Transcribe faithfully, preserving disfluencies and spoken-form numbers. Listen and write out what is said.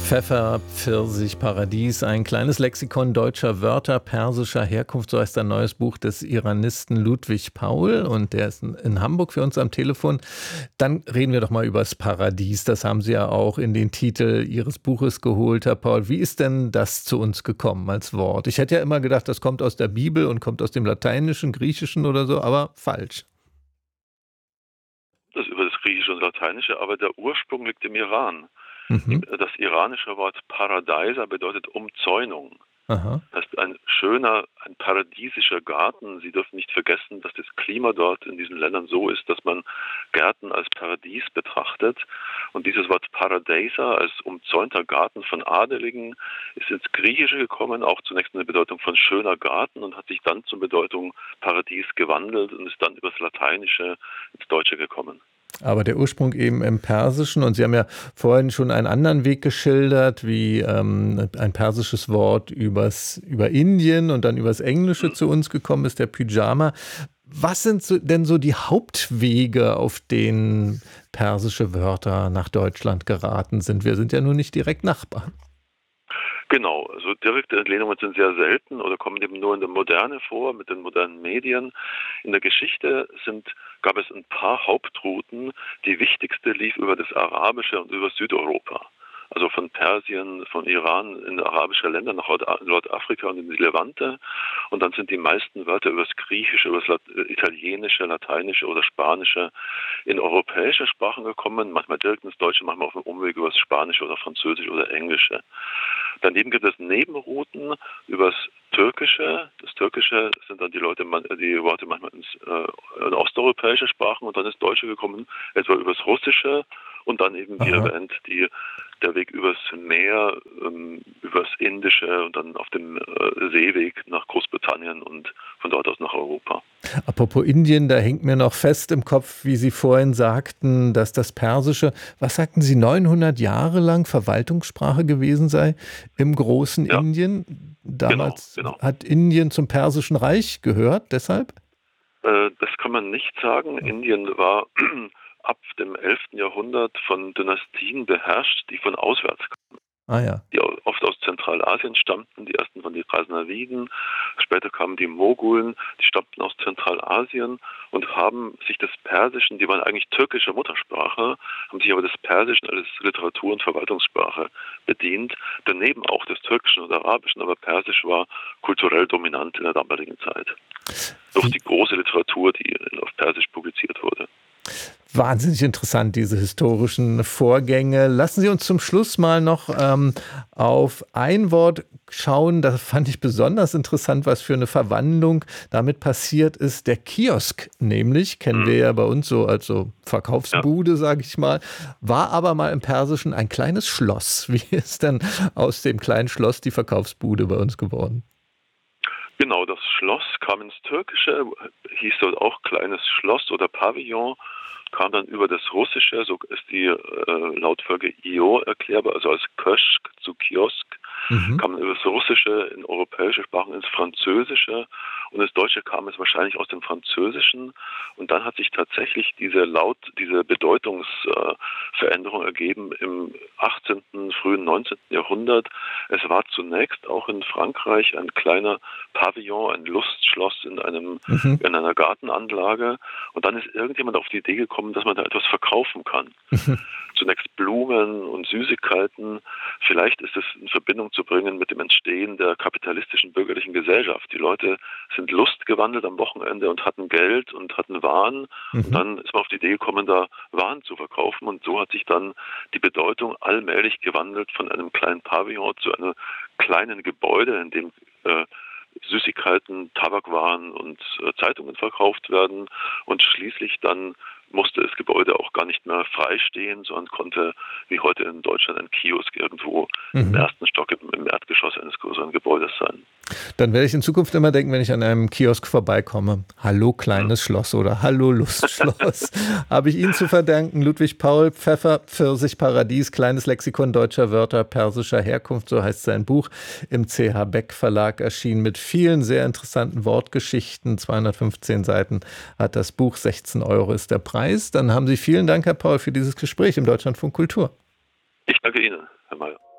Pfeffer, Pfirsich, Paradies, ein kleines Lexikon deutscher Wörter persischer Herkunft, so heißt ein neues Buch des Iranisten Ludwig Paul, und der ist in Hamburg für uns am Telefon. Dann reden wir doch mal über das Paradies, das haben Sie ja auch in den Titel Ihres Buches geholt, Herr Paul. Wie ist denn das zu uns gekommen als Wort? Ich hätte ja immer gedacht, das kommt aus der Bibel und kommt aus dem Lateinischen, Griechischen oder so, aber falsch. Das über das Griechische und Lateinische, aber der Ursprung liegt im Iran. Mhm. Das iranische Wort Paradeiser bedeutet Umzäunung. Aha. Das ist ein schöner, ein paradiesischer Garten. Sie dürfen nicht vergessen, dass das Klima dort in diesen Ländern so ist, dass man Gärten als Paradies betrachtet. Und dieses Wort Paradeiser als umzäunter Garten von Adeligen ist ins Griechische gekommen, auch zunächst eine Bedeutung von schöner Garten, und hat sich dann zur Bedeutung Paradies gewandelt und ist dann übers Lateinische ins Deutsche gekommen. Aber der Ursprung eben im Persischen, und Sie haben ja vorhin schon einen anderen Weg geschildert, wie ähm, ein persisches Wort übers, über Indien und dann übers Englische zu uns gekommen ist, der Pyjama. Was sind so, denn so die Hauptwege, auf denen persische Wörter nach Deutschland geraten sind? Wir sind ja nun nicht direkt Nachbarn. Genau, also direkte Entlehnungen sind sehr selten oder kommen eben nur in der Moderne vor, mit den modernen Medien. In der Geschichte sind, gab es ein paar Hauptrouten. Die wichtigste lief über das Arabische und über Südeuropa. Also von Persien, von Iran in arabische Länder nach Nordafrika und in die Levante. Und dann sind die meisten Wörter über das Griechische, über das Italienische, Lateinische oder Spanische in europäische Sprachen gekommen. Manchmal direkt ins Deutsche, manchmal auf dem Umweg über das Spanische oder Französische oder Englische. Daneben gibt es Nebenrouten übers Türkische. Das Türkische sind dann die Leute, die Worte manchmal ins äh, in osteuropäische Sprachen, und dann ins Deutsche gekommen, etwa übers Russische, und dann eben, wie Aha. erwähnt, die, der Weg übers Meer, ähm, übers Indische und dann auf dem äh, Seeweg nach Großbritannien und von dort aus nach Europa. Apropos Indien, da hängt mir noch fest im Kopf, wie Sie vorhin sagten, dass das Persische, was sagten Sie, neunhundert Jahre lang Verwaltungssprache gewesen sei im großen Ja, Indien. Damals genau, genau. hat Indien zum Persischen Reich gehört, deshalb? Äh, das kann man nicht sagen. Indien war ab dem elften Jahrhundert von Dynastien beherrscht, die von auswärts kamen, Ah ja. die oft aus Zentralasien stammten. Die ersten von den Ghaznaviden, später kamen die Mogulen, die stammten aus Zentralasien und haben sich des Persischen, die waren eigentlich türkischer Muttersprache, haben sich aber des Persischen als Literatur- und Verwaltungssprache bedient, daneben auch des Türkischen und Arabischen, aber Persisch war kulturell dominant in der damaligen Zeit. Durch die große Literatur, die auf Persisch publiziert wurde. Wahnsinnig interessant, diese historischen Vorgänge. Lassen Sie uns zum Schluss mal noch ähm, auf ein Wort schauen. Das fand ich besonders interessant, was für eine Verwandlung damit passiert ist. Der Kiosk nämlich, kennen Mhm. wir ja bei uns so als so Verkaufsbude, Ja. sage ich mal, war aber mal im Persischen ein kleines Schloss. Wie ist denn aus dem kleinen Schloss die Verkaufsbude bei uns geworden? Genau, das Schloss kam ins Türkische, hieß dort auch kleines Schloss oder Pavillon, kam dann über das Russische, so ist die äh, Lautfolge Io erklärbar, also als Köschk zu Kiosk, Mhm. kam über das Russische in europäische Sprachen ins Französische, und das Deutsche kam es wahrscheinlich aus dem Französischen, und dann hat sich tatsächlich diese Laut, diese Bedeutungsveränderung äh, ergeben im achtzehnten, frühen neunzehnten Jahrhundert. Es war zunächst auch in Frankreich ein kleiner Pavillon, ein Lustschloss in einem Mhm. in einer Gartenanlage, und dann ist irgendjemand auf die Idee gekommen, dass man da etwas verkaufen kann. Zunächst Blumen und Süßigkeiten. Vielleicht ist es in Verbindung zu bringen mit dem Entstehen der kapitalistischen bürgerlichen Gesellschaft. Die Leute sind lustgewandelt am Wochenende und hatten Geld und hatten Waren. Und Mhm. dann ist man auf die Idee gekommen, da Waren zu verkaufen. Und so hat sich dann die Bedeutung allmählich gewandelt von einem kleinen Pavillon zu einem kleinen Gebäude, in dem äh, Süßigkeiten, Tabakwaren und äh, Zeitungen verkauft werden, und schließlich dann musste das Gebäude auch gar nicht mehr frei stehen, sondern konnte, wie heute in Deutschland, ein Kiosk irgendwo im Mhm. ersten Stock, im, im Erdgeschoss eines größeren Gebäudes sein. Dann werde ich in Zukunft immer denken, wenn ich an einem Kiosk vorbeikomme, hallo Hm. kleines Schloss oder hallo Lustschloss. Habe ich Ihnen zu verdanken, Ludwig Paul, Pfeffer, Pfirsich, Paradies, kleines Lexikon deutscher Wörter persischer Herkunft, so heißt sein Buch, im C H Beck Verlag erschienen, mit vielen sehr interessanten Wortgeschichten. zweihundertfünfzehn Seiten hat das Buch, sechzehn Euro ist der Preis. Dann haben Sie vielen Dank, Herr Paul, für dieses Gespräch im Deutschlandfunk Kultur. Ich danke Ihnen, Herr Mayer.